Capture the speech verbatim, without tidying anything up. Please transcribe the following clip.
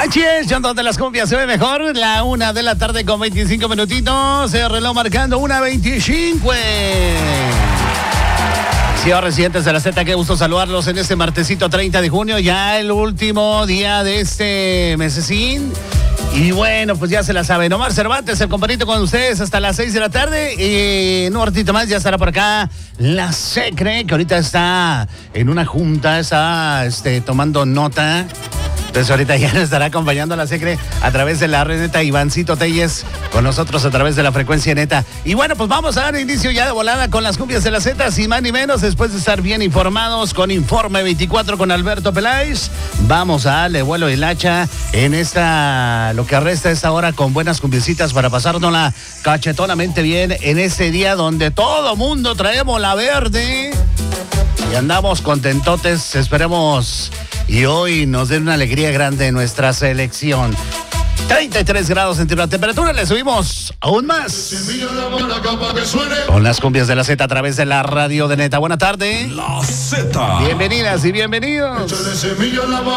Así es, John, donde las cumbias se ve mejor. La una de la tarde con veinticinco minutitos. El reloj marcando una veinticinco. Señores residentes de la Z, qué gusto saludarlos en este martesito treinta de junio, ya el último día de este mesecín. Y bueno, pues ya se la saben. Omar Cervantes, el compañito con ustedes hasta las seis de la tarde. Y en un ratito más ya estará por acá la Secre, que ahorita está en una junta, está este, tomando nota. Entonces ahorita ya nos estará acompañando a la Secre a través de la red neta. Ivancito Telles con nosotros a través de la frecuencia neta. Y bueno, pues vamos a dar inicio ya de volada con las cumbias de la Z, sin más ni menos, después de estar bien informados con Informe veinticuatro con Alberto Peláez. Vamos a darle vuelo y lacha en esta, lo que resta esta hora, con buenas cumbiecitas para pasárnosla cachetonamente bien en este día donde todo mundo traemos la verde y andamos contentotes. Esperemos y hoy nos den una alegría grande en nuestra selección. treinta y tres grados centígrados la temperatura, le subimos aún más con las cumbias de la Z a través de la radio de neta. Buena tarde. La Z. Bienvenidas y bienvenidos.